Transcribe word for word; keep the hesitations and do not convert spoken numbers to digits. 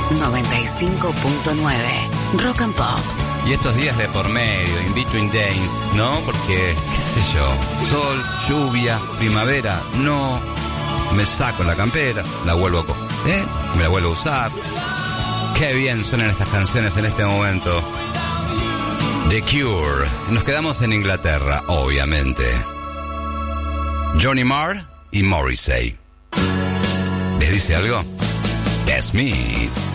noventa y cinco punto nueve Rock and Pop. Y estos días de por medio, in between days, ¿no? Porque, qué sé yo, sol, lluvia, primavera, no, me saco la campera, la vuelvo a co- ¿eh? me la vuelvo a usar. Qué bien suenan estas canciones en este momento. The Cure. Nos quedamos en Inglaterra, obviamente. Johnny Marr y Morrissey. ¿Les dice algo? That's me.